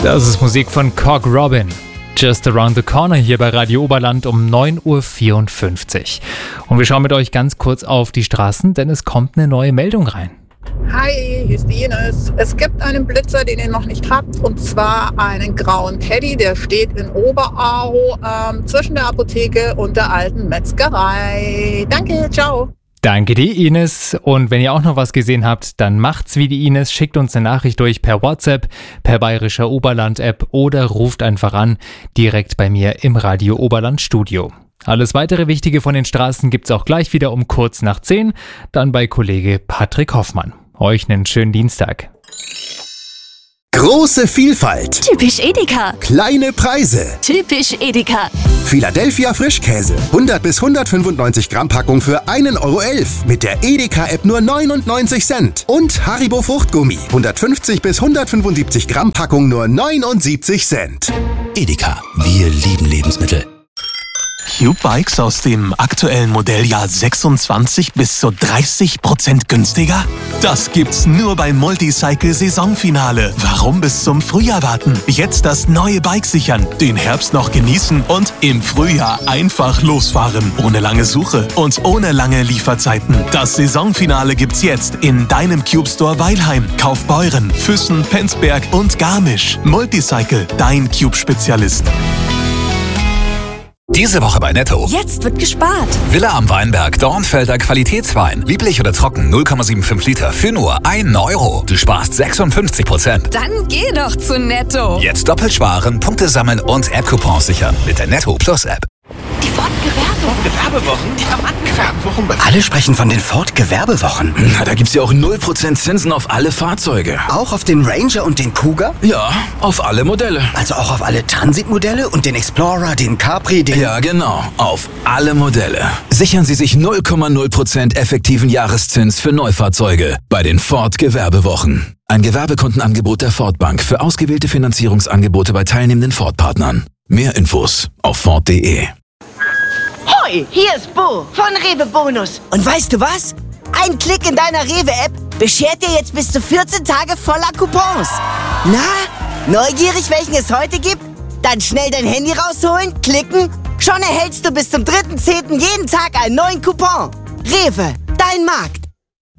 Das ist Musik von Cock Robin. Just Around the Corner hier bei Radio Oberland um 9.54 Uhr. Und wir schauen mit euch ganz kurz auf die Straßen, denn es kommt eine neue Meldung rein. Hi, hier ist die Ines. Es gibt einen Blitzer, den ihr noch nicht habt, und zwar einen grauen Caddy, der steht in Oberau zwischen der Apotheke und der alten Metzgerei. Danke, ciao. Danke dir, Ines. Und wenn ihr auch noch was gesehen habt, dann macht's wie die Ines, schickt uns eine Nachricht durch per WhatsApp, per Bayerischer Oberland-App oder ruft einfach an, direkt bei mir im Radio Oberland Studio. Alles weitere Wichtige von den Straßen gibt's auch gleich wieder um kurz nach 10, dann bei Kollege Patrick Hoffmann. Euch einen schönen Dienstag. Große Vielfalt. Typisch Edeka. Kleine Preise. Typisch Edeka. Philadelphia Frischkäse. 100 bis 195 Gramm Packung für 1,11 € mit der Edeka-App nur 99 Cent. Und Haribo Fruchtgummi. 150 bis 175 Gramm Packung nur 79 Cent. Edeka, wir lieben Lebensmittel. Cube-Bikes aus dem aktuellen Modelljahr 26 bis zu 30% günstiger? Das gibt's nur beim Multicycle-Saisonfinale. Warum bis zum Frühjahr warten? Jetzt das neue Bike sichern, den Herbst noch genießen und im Frühjahr einfach losfahren. Ohne lange Suche und ohne lange Lieferzeiten. Das Saisonfinale gibt's jetzt in deinem Cube-Store Weilheim, Kaufbeuren, Füssen, Penzberg und Garmisch. Multicycle, dein Cube-Spezialist. Diese Woche bei Netto. Jetzt wird gespart. Villa am Weinberg, Dornfelder Qualitätswein. Lieblich oder trocken, 0,75 Liter für nur 1 €. Du sparst 56%. Dann geh doch zu Netto. Jetzt doppelt sparen, Punkte sammeln und App-Coupons sichern mit der Netto Plus App. Die Ford-Gewerbewochen? Die haben angefangen. Alle sprechen von den Ford-Gewerbewochen. Na, da gibt's ja auch 0% Zinsen auf alle Fahrzeuge. Auch auf den Ranger und den Cougar? Ja, auf alle Modelle. Also auch auf alle Transit-Modelle und den Explorer, den Capri, den... Ja, genau. Auf alle Modelle. Sichern Sie sich 0,0% effektiven Jahreszins für Neufahrzeuge bei den Ford-Gewerbewochen. Ein Gewerbekundenangebot der Ford Bank für ausgewählte Finanzierungsangebote bei teilnehmenden Ford-Partnern. Mehr Infos auf Ford.de. Hoi, hier ist Bo von Rewe Bonus. Und weißt du was? Ein Klick in deiner Rewe-App beschert dir jetzt bis zu 14 Tage voller Coupons. Na, neugierig, welchen es heute gibt? Dann schnell dein Handy rausholen, klicken. Schon erhältst du bis zum 3.10. jeden Tag einen neuen Coupon. Rewe, dein Markt.